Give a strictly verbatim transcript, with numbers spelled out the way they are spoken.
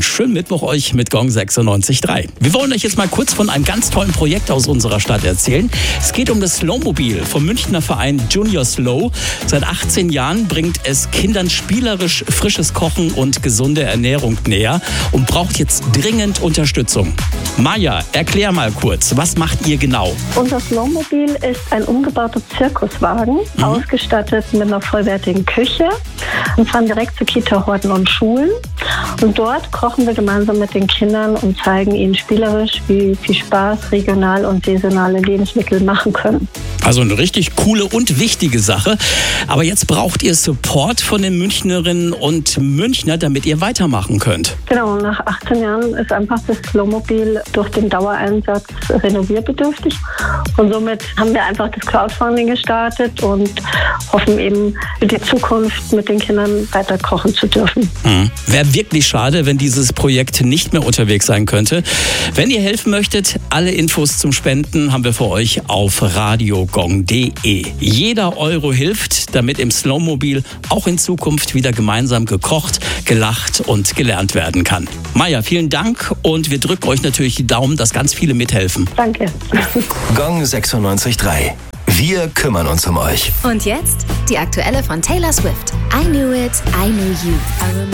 Einen schönen Mittwoch euch mit Gong sechsundneunzig Komma drei. Wir wollen euch jetzt mal kurz von einem ganz tollen Projekt aus unserer Stadt erzählen. Es geht um das Slowmobil vom Münchner Verein Junior Slow. Seit achtzehn Jahren bringt es Kindern spielerisch frisches Kochen und gesunde Ernährung näher und braucht jetzt dringend Unterstützung. Maja, erklär mal kurz, was macht ihr genau? Unser Slowmobil ist ein umgebauter Zirkuswagen, mhm. ausgestattet mit einer vollwertigen Küche. Wir fahren direkt zu Kita, Horten und Schulen. Und dort kochen wir gemeinsam mit den Kindern und zeigen ihnen spielerisch, wie viel Spaß regional und saisonale Lebensmittel machen können. Also eine richtig coole und wichtige Sache. Aber jetzt braucht ihr Support von den Münchnerinnen und Münchner, damit ihr weitermachen könnt. Genau, nach achtzehn Jahren ist einfach das Slowmobil durch den Dauereinsatz renovierbedürftig. Und somit haben wir einfach das Crowdfunding gestartet und hoffen eben für die Zukunft mit den Kindern weiter kochen zu dürfen. Mhm. Wäre wirklich schade, wenn dieses Projekt nicht mehr unterwegs sein könnte. Wenn ihr helfen möchtet, alle Infos zum Spenden haben wir für euch auf radio gong punkt de. Jeder Euro hilft, damit im Slowmobil auch in Zukunft wieder gemeinsam gekocht, gelacht und gelernt werden kann. Maja, vielen Dank und wir drücken euch natürlich die Daumen, dass ganz viele mithelfen. Danke. Gong sechsundneunzig Komma drei. Wir kümmern uns um euch. Und jetzt die aktuelle von Taylor Swift. I knew it, I knew you.